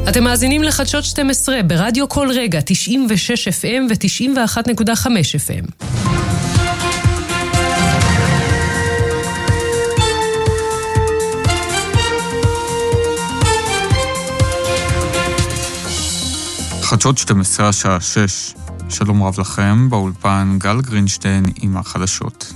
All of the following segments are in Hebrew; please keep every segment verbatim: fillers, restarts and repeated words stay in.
אתם מאזינים לחדשות שתים עשרה ברדיו כל רגע תשעים ושש אף אם ו-תשעים ואחת נקודה חמש אף אם. חדשות שתים עשרה השעה שש. שלום רב לכם, באולפן גל גרינשטיין עם החדשות.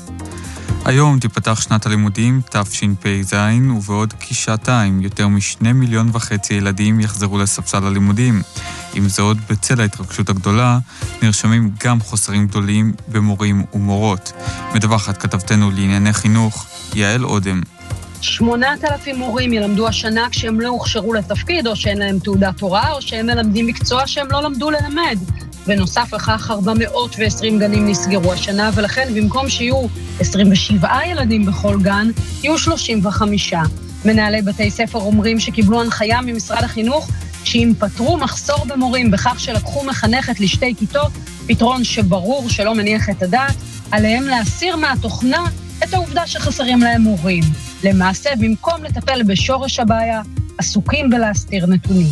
היום תיפתח שנת הלימודים תשפ"ז, ובעוד כשעתיים יותר משני מיליון וחצי ילדים יחזרו לספסל הלימודים. עם זאת, בצל ההתרגשות הגדולה, נרשמים גם חוסרים גדולים במורים ומורות. מדווחת כתבתנו לענייני חינוך, יעל אודם. שמונת אלפים מורים ילמדו השנה כשהם לא הוכשרו לתפקיד, או שאין להם תעודת הוראה, או שהם מלמדים מקצוע שהם לא למדו ללמד. ונוסף לכך, ארבע מאות ועשרים גנים נסגרו השנה, ולכן במקום שיהיו עשרים ושבעה ילדים בכל גן, יהיו שלושים וחמש. מנהלי בתי ספר אומרים שקיבלו הנחיה ממשרד החינוך, שאם פתרו מחסור במורים בכך שלקחו מחנכת לשתי כיתות, פתרון שברור שלא מניח את הדעת, עליהם להסיר מהתוכנה את העובדה שחסרים להם מורים. למעשה, במקום לטפל בשורש הבעיה, עסוקים בלהסתיר נתונים.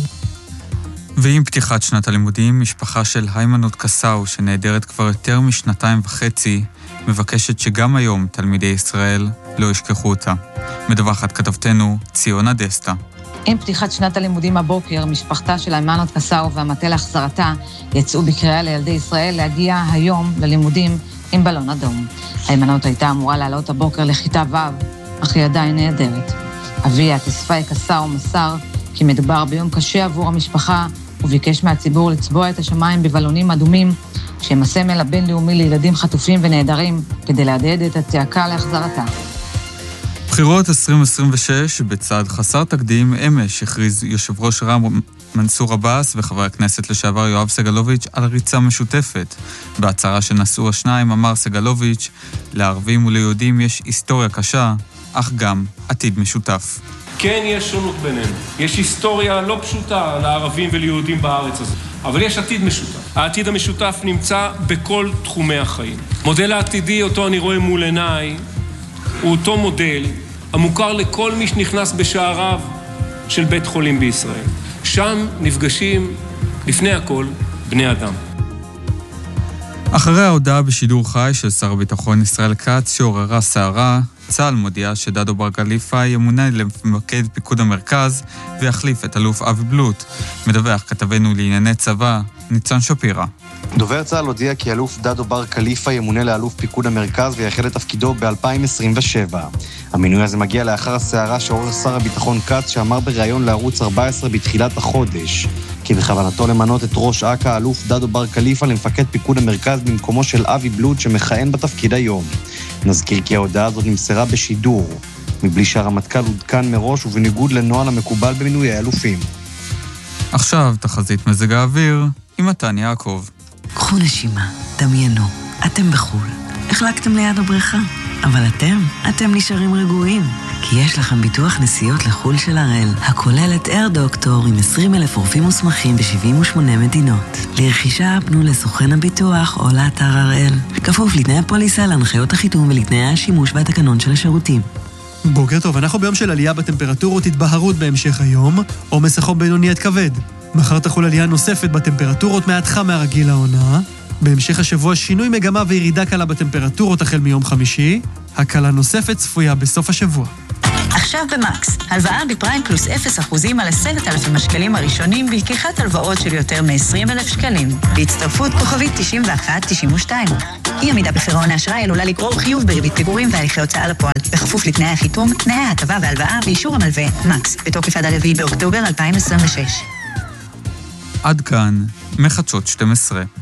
ועם פתיחת שנת הלימודים, משפחה של היימנוט קסאו, שנעדרת כבר יותר משנתיים וחצי, מבקשת שגם היום תלמידי ישראל לא ישכחו אותה. מדווחת כתבתנו ציונה דסטה. עם פתיחת שנת הלימודים הבוקר, משפחתה של היימנוט קסאו והמטה להחזרתה יצאו בקריאה לילדי ישראל להגיע היום ללימודים עם בלון אדום. היימנוט הייתה אמורה לעלות הבוקר לכיתה ו', אך היא עדיין נעדרת. אביה, תספאי קסאו, מסר כי מדובר ביום קשה עבור המשפחה, וביקש מהציבור לצבוע את השמיים בבלונים אדומים, שהם הסמל הבינלאומי לילדים חטופים ונעדרים, כדי להדהד את הצעקה להחזרתה. בחירות עשרים עשרים ושש, בצד חסר תקדים, אמש הכריז יושב ראש רע"מ מנסור עבאס וחבר הכנסת לשעבר יואב סגלוביץ' על ריצה משותפת. בהצהרה שנשאו השניים אמר סגלוביץ', לערבים וליהודים יש היסטוריה קשה, אך גם עתיד משותף. כן, יש שונות בינינו. יש היסטוריה לא פשוטה לערבים וליהודים בארץ הזאת. אבל יש עתיד משותף. העתיד המשותף נמצא בכל תחומי החיים. מודל העתידי, אותו אני רואה מול עיניי, הוא אותו מודל המוכר לכל מי שנכנס בשעריו של בית חולים בישראל. שם נפגשים, לפני הכל, בני אדם. אחרי ההודעה בשידור חי של שר הביטחון ישראל כץ שעוררה סערה, צה"ל מודיע שדדו בר כליפה ימונה למפקד פיקוד המרכז ויחליף את אלוף אבי בלוט. מדווח כתבנו לענייני צבא, ניצן שפירא. דובר צה"ל הודיע כי אלוף דדו בר כליפה ימונה לאלוף פיקוד המרכז ויחל לתפקידו ב-אלפיים עשרים ושבע. המינוי הזה מגיע לאחר הסערה שעורר שר הביטחון כץ, שאמר בראיון לערוץ ארבע עשרה בתחילת החודש כי בכוונתו למנות את ראש אכ"א האלוף דדו בר כליפה למפקד פיקוד המרכז במקומו של אבי בלוט שמכהן בתפקיד היום. נזכיר כי ההודעה הזאת נמסרה בשידור, מבלי שהרמטכ"ל עודכן מראש ובניגוד לנוהל המקובל במינוי האלופים. עכשיו תחזית מזג האוויר עם מתן יעקב. קחו נשימה, דמיינו, אתם בחול, החלקתם ליד הבריכה, אבל אתם, אתם נשארים רגועים, כי יש לכם ביטוח נסיעות לחול של הראל, הכולל את אייר דוקטור עם עשרים אלף רופאים מוסמכים ב-שבעים ושמונה מדינות. לרכישה פנו לסוכן הביטוח או לאתר הראל, כפוף לתנאי הפוליסה, להנחיות החיתום ולתנאי השימוש והתקנון של השירותים. בוקר טוב, אנחנו ביום של עלייה בטמפרטורות, התבהרות בהמשך היום, עומס החום בינוני עד כבד. מחר תחול עלייה נוספת בטמפרטורות מעט חם מהרגיל העונה. בהמשך השבוע שינוי מגמה וירידה קלה בטמפרטורות החל מיום חמישי. הקלה נוספת צפויה בסוף השבוע. עכשיו במקס, הלוואה בפריים פלוס אפס אחוזים על עשרת אלפים השקלים הראשונים בלקיחת הלוואות של יותר מ-עשרים אלף שקלים. בהצטרפות כוכבית תשעים ואחת תשעים ושתיים. אי עמידה בפירעון האשראי עלולה לגרור חיוב בריבית פיגורים והליכי הוצאה לפועל, בכפוף לתנאי החיתום, תנאי ההטבה והלוואה ואישור המלווה. מקס, בתוקף עד הרביעי באוקטובר אלפיים עשרים ושש. עד כאן מחדשות שתים עשרה.